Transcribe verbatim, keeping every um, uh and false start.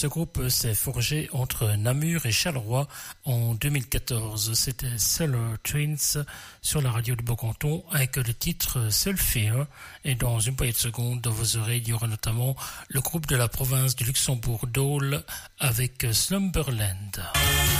ce groupe s'est forgé entre Namur et Charleroi en deux mille quatorze. C'était Solar Twins sur la radio de Beaucanton avec le titre Sulfur. Et dans une poignée de secondes, dans vos oreilles, il y aura notamment le groupe de la province du Luxembourg, Dole, avec Slumberland.